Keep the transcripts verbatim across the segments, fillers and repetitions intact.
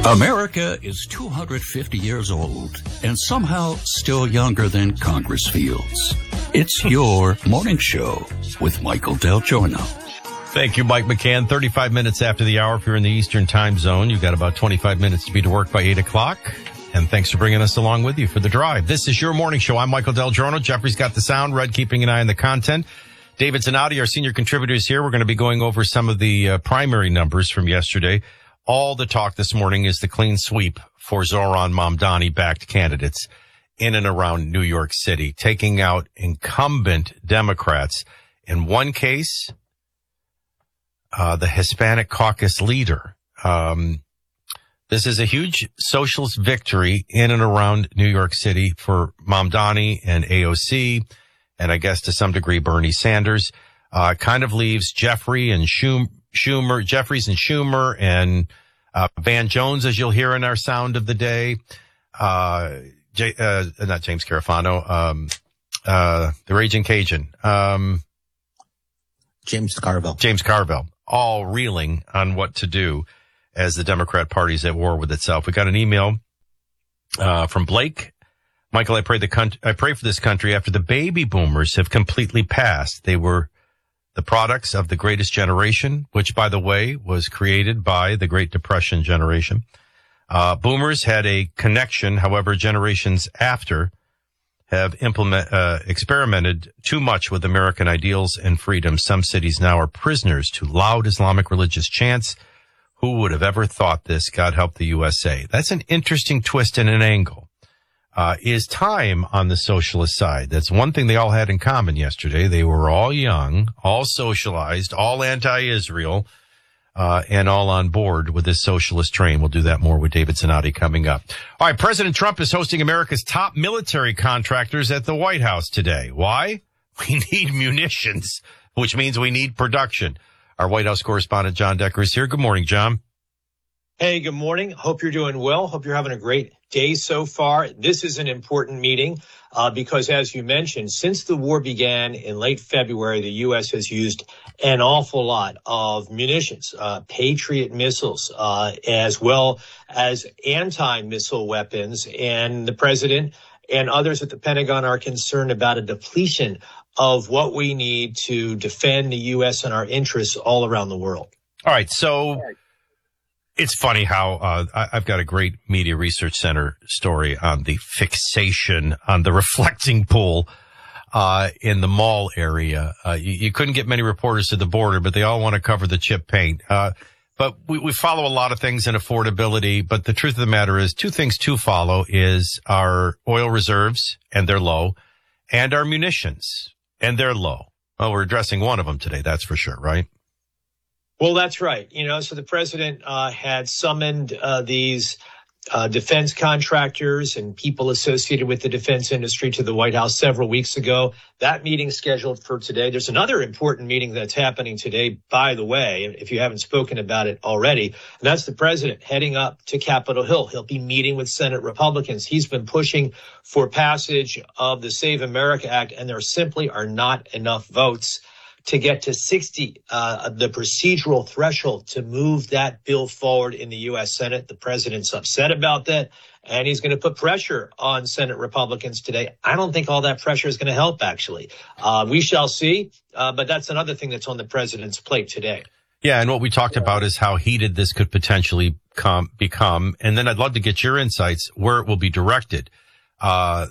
America is two hundred fifty years old and somehow still younger than Congress feels. It's your morning show with Michael Del Giorno. Thank you, Mike McCann. thirty-five minutes after the hour. If you're in the Eastern time zone, you've got about twenty-five minutes to be to work by eight o'clock. And thanks for bringing us along with you for the drive. This is your morning show. I'm Michael Del Giorno. Jeffrey's got the sound. Red keeping an eye on the content. David Zanotti, our senior contributors here. We're going to be going over some of the uh, primary numbers from yesterday. All the talk this morning is the clean sweep for Zoran Mamdani-backed candidates in and around New York City, taking out incumbent Democrats. In one case, uh, the Hispanic caucus leader. Um, this is a huge socialist victory in and around New York City for Mamdani and A O C, and I guess to some degree Bernie Sanders. Uh, kind of leaves Jeffrey and Schum- Schumer, Jeffries and Schumer and uh, Van Jones, as you'll hear in our sound of the day. Uh, J- uh not James Carafano, um, uh, the Raging Cajun, um, James Carville. James Carville, all reeling on what to do as the Democrat Party's at war with itself. We got an email uh from Blake. Michael, I pray the con- I pray for this country after the baby boomers have completely passed. They were the products of the greatest generation, which, by the way, was created by the Great Depression generation. Uh, boomers had a connection. However, generations after have implement, uh, experimented too much with American ideals and freedom. Some cities now are prisoners to loud Islamic religious chants. Who would have ever thought this? God help the U S A. That's an interesting twist and an angle. Uh, is time on the socialist side. That's one thing they all had in common yesterday. They were all young, all socialized, all anti-Israel, uh, and all on board with this socialist train. We'll do that more with David Zanotti coming up. All right, President Trump is hosting America's top military contractors at the White House today. Why? We need munitions, which means we need production. Our White House correspondent, John Decker, is here. Good morning, John. Hey, good morning. Hope you're doing well. Hope you're having a great day so far. This is an important meeting uh, because, as you mentioned, since the war began in late February, the U S has used an awful lot of munitions, uh, Patriot missiles, uh, as well as anti-missile weapons. And the president and others at the Pentagon are concerned about a depletion of what we need to defend the U S and our interests all around the world. All right. So it's funny how uh, I, I've got a great Media Research Center story on the fixation on the reflecting pool uh, in the mall area. Uh, you, you couldn't get many reporters to the border, but they all want to cover the chip paint. Uh, but we, we follow a lot of things in affordability. But the truth of the matter is two things to follow is our oil reserves, and they're low, and our munitions, and they're low. Well, we're addressing one of them today. That's for sure, right? Well, that's right. You know, so the president uh, had summoned uh, these uh, defense contractors and people associated with the defense industry to the White House several weeks ago. That meeting scheduled for today. There's another important meeting that's happening today, by the way, if you haven't spoken about it already. And that's the president heading up to Capitol Hill. He'll be meeting with Senate Republicans. He's been pushing for passage of the Save America Act, and there simply are not enough votes to get to sixty, uh, the procedural threshold to move that bill forward in the U S Senate. The president's upset about that, and he's going to put pressure on Senate Republicans today. I don't think all that pressure is going to help, actually. Uh, we shall see, uh, but that's another thing that's on the president's plate today. Yeah, and what we talked about is how heated this could potentially come, become, and then I'd love to get your insights where it will be directed. Uh,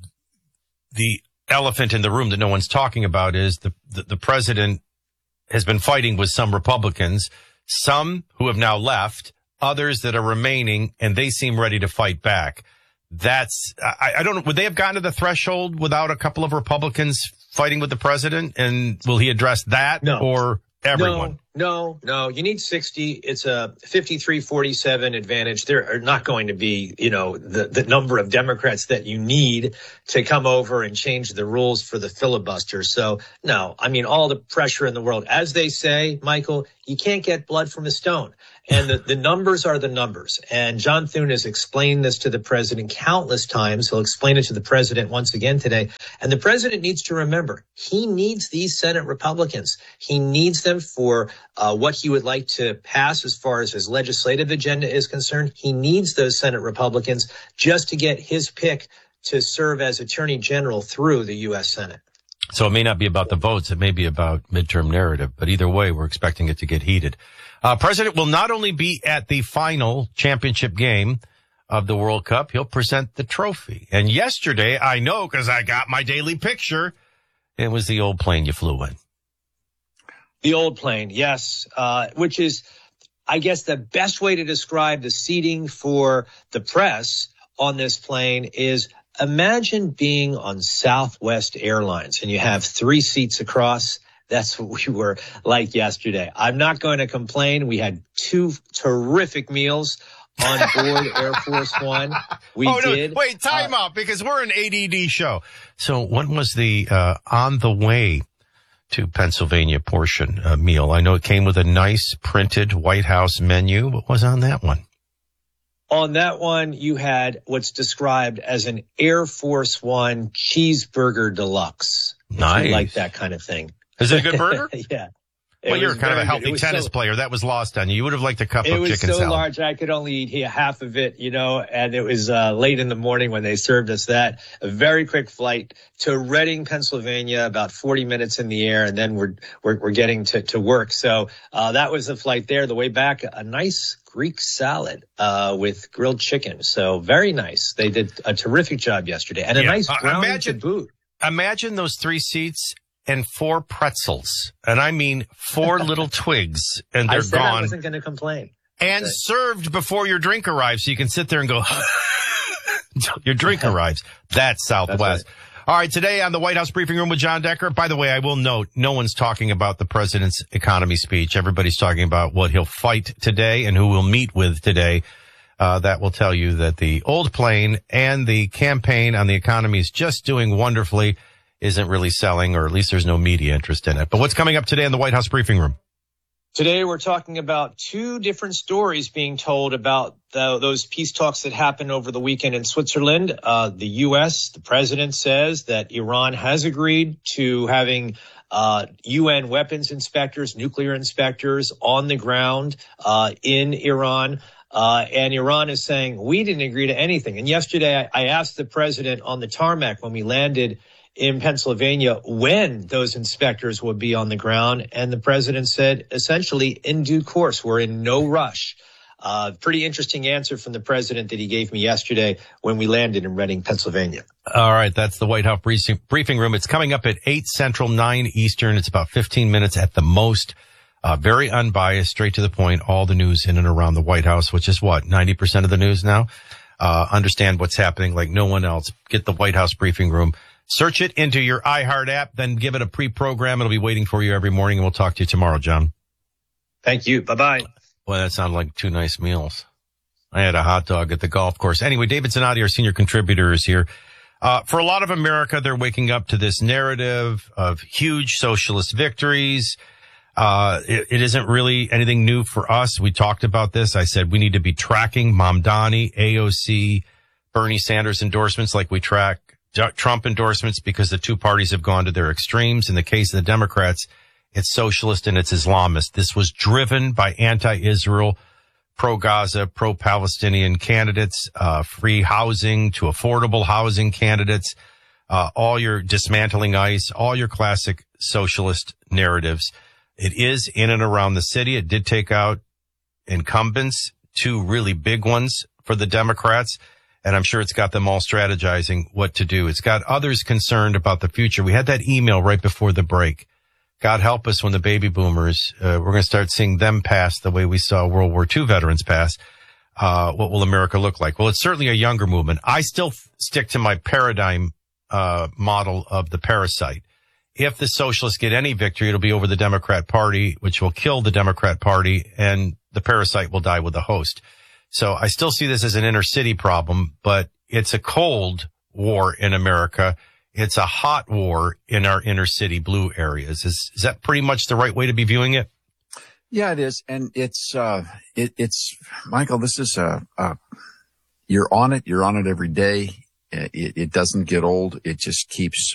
the elephant in the room that no one's talking about is the, the, the president has been fighting with some Republicans, some who have now left, others that are remaining, and they seem ready to fight back. That's, I, I don't know, would they have gotten to the threshold without a couple of Republicans fighting with the president? And will he address that no. or everyone? No, no, no. You need sixty. It's a fifty-three forty-seven advantage. There are not going to be, you know, the, the number of Democrats that you need to come over and change the rules for the filibuster. So, no, I mean, all the pressure in the world. As they say, Michael, you can't get blood from a stone. And the, the numbers are the numbers. And John Thune has explained this to the president countless times. He'll explain it to the president once again today. And the president needs to remember, he needs these Senate Republicans. He needs them for uh, what he would like to pass as far as his legislative agenda is concerned. He needs those Senate Republicans just to get his pick to serve as Attorney General through the U S Senate. So it may not be about the votes. It may be about midterm narrative. But either way, we're expecting it to get heated. Uh, President will not only be at the final championship game of the World Cup, he'll present the trophy. And yesterday, I know because I got my daily picture, it was the old plane you flew in. The old plane, yes, uh, which is, I guess, the best way to describe the seating for the press on this plane is imagine being on Southwest Airlines and you have three seats across. That's what we were like yesterday. I'm not going to complain. We had two terrific meals on board Air Force One. We oh, no, did. Wait, time uh, out because we're an A D D show. So when was the uh, on the way to Pennsylvania portion uh, meal? I know it came with a nice printed White House menu. What was on that one? On that one, you had what's described as an Air Force One cheeseburger deluxe. Nice. If you like that kind of thing. Is it a good burger? Yeah. Well, you're kind of a healthy good. tennis so, player. That was lost on you. You would have liked a cup it of was chicken so salad. large I could only eat half of it, you know, and it was uh, late in the morning when they served us that. A very quick flight to Reading, Pennsylvania, about forty minutes in the air, and then we're we're, we're getting to, to work. So uh, that was the flight there. The way back, a nice Greek salad uh, with grilled chicken. So very nice. They did a terrific job yesterday, and a Yeah. nice brownie uh, imagine, to boot. Imagine those three seats and four pretzels, and I mean four little twigs, and they're I said gone. I wasn't going to complain. And Okay. served before your drink arrives, so you can sit there and go until your drink arrives. That's Southwest. That's right. All right, today on the White House Briefing Room with John Decker. By the way, I will note, no one's talking about the president's economy speech. Everybody's talking about what he'll fight today and who we'll meet with today. Uh, that will tell you that the old plane and the campaign on the economy is just doing wonderfully, isn't really selling, or at least there's no media interest in it. But what's coming up today in the White House Briefing Room? Today, we're talking about two different stories being told about the, those peace talks that happened over the weekend in Switzerland. Uh, the U S, the president says that Iran has agreed to having uh, U N weapons inspectors, nuclear inspectors on the ground uh, in Iran. Uh, and Iran is saying, we didn't agree to anything. And yesterday, I, I asked the president on the tarmac when we landed in Pennsylvania when those inspectors would be on the ground. And the president said, essentially, in due course, we're in no rush. Uh, pretty interesting answer from the president that he gave me yesterday when we landed in Reading, Pennsylvania. All right. That's the White House Briefing Room. It's coming up at eight Central, nine Eastern. It's about fifteen minutes at the most. Uh, very unbiased, straight to the point. All the news in and around the White House, which is what, ninety percent of the news now? Uh, understand what's happening like no one else. Get the White House Briefing Room. Search it into your iHeart app, then give it a pre-program. It'll be waiting for you every morning, and we'll talk to you tomorrow, John. Thank you. Bye-bye. Well, that sounded like two nice meals. I had a hot dog at the golf course. Anyway, David Zanotti, our senior contributor, is here. Uh, for a lot of America, they're waking up to this narrative of huge socialist victories. Uh, it, it isn't really anything new for us. We talked about this. I said we need to be tracking Mamdani, A O C, Bernie Sanders endorsements like we track Trump endorsements, because the two parties have gone to their extremes. In the case of the Democrats, it's socialist and it's Islamist. This was driven by anti-Israel, pro-Gaza, pro-Palestinian candidates, uh, free housing to affordable housing candidates, uh, all your dismantling ICE, all your classic socialist narratives. It is in and around the city. It did take out incumbents, two really big ones for the Democrats. And I'm sure it's got them all strategizing what to do. It's got others concerned about the future. We had that email right before the break. God help us when the baby boomers, uh, we're going to start seeing them pass the way we saw World War Two veterans pass. Uh, what will America look like? Well, it's certainly a younger movement. I still f- stick to my paradigm, uh, model of the parasite. If the socialists get any victory, it'll be over the Democrat Party, which will kill the Democrat Party, and the parasite will die with the host. So I still see this as an inner city problem, but it's a cold war in America. It's a hot war in our inner city blue areas. Is, is that pretty much the right way to be viewing it? Yeah, it is. And it's, uh, it, it's, Michael, this is, uh, uh, you're on it. You're on it every day. It, it doesn't get old. It just keeps